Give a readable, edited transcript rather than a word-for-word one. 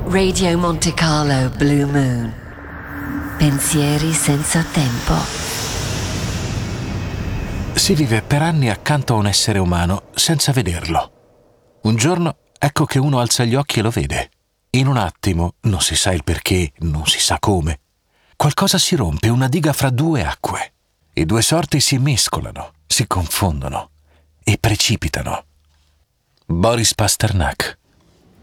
Radio Monte Carlo Blue Moon. Pensieri senza tempo. Si vive per anni accanto a un essere umano senza vederlo. Un giorno ecco che uno alza gli occhi e lo vede. In un attimo, non si sa il perché, non si sa come, qualcosa si rompe, una diga fra due acque. I due sorti si mescolano, si confondono e precipitano. Boris Pasternak.